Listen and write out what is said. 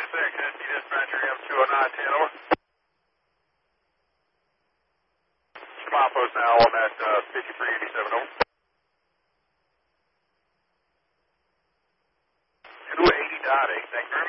SC dispatcher, M20910, over. Smile post now on that 5387, over. 280.8, thank you very much.